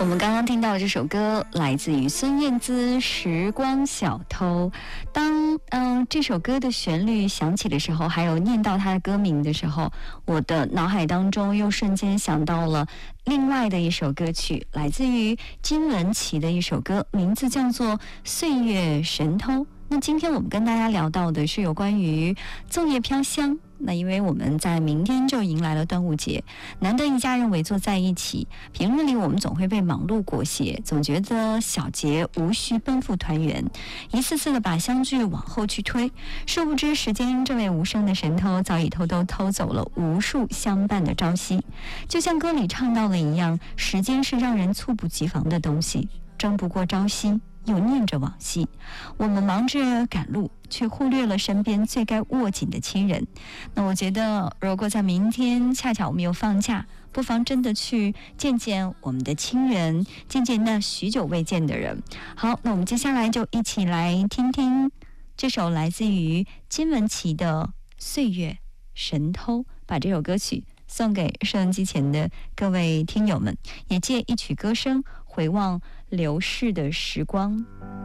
我们刚刚听到这首歌来自于孙燕姿《时光小偷》。当这首歌的旋律响起的时候，还有念到它的歌名的时候，我的脑海当中又瞬间想到了另外的一首歌曲，来自于金玟岐的一首歌，名字叫做《岁月神偷》。那今天我们跟大家聊到的是有关于粽叶飘香。那因为我们在明天就迎来了端午节，难得一家人围坐在一起，平日里我们总会被忙碌裹挟，总觉得小节无需奔赴团圆，一次次的把相聚往后去推，殊不知时间这位无声的神偷早已偷走了无数相伴的朝夕。就像歌里唱到的一样，时间是让人猝不及防的东西，争不过朝夕，又念着往昔。我们忙着赶路，却忽略了身边最该握紧的亲人。那我觉得如果在明天恰巧我们有放假，不妨真的去见见我们的亲人，见见那许久未见的人。好，那我们接下来就一起来听听这首来自于金玟岐的《岁月神偷》，把这首歌曲送给收音机前的各位听友们，也借一曲歌声回望流逝的时光。